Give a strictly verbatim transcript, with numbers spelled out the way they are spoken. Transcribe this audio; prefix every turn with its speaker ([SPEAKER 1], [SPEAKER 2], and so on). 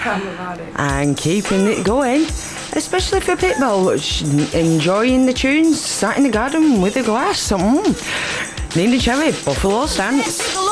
[SPEAKER 1] Tell me about it.
[SPEAKER 2] And keeping it going, especially for Pitbull, enjoying the tunes, sat in the garden with a glass. Mm. Nina Cherry, Buffalo Stance.